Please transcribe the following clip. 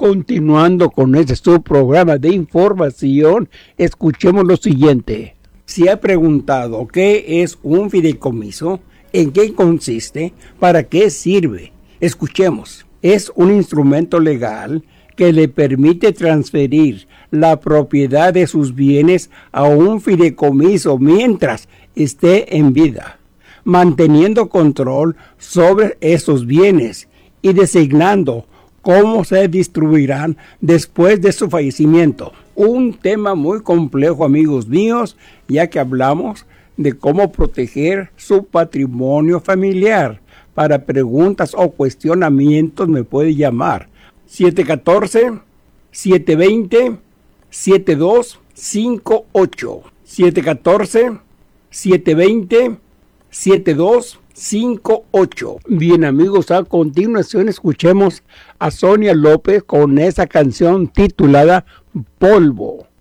Continuando con este su programa de información, escuchemos lo siguiente. Se ha preguntado qué es un fideicomiso, en qué consiste, para qué sirve. Escuchemos. Es un instrumento legal que le permite transferir la propiedad de sus bienes a un fideicomiso mientras esté en vida, manteniendo control sobre esos bienes y designando cómo se distribuirán después de su fallecimiento. Un tema muy complejo, amigos míos, ya que hablamos de cómo proteger su patrimonio familiar. Para preguntas o cuestionamientos me puede llamar 714-720-7258. 714-720-7258. Bien, amigos, a continuación escuchemos a Sonia López con esa canción titulada Polvo.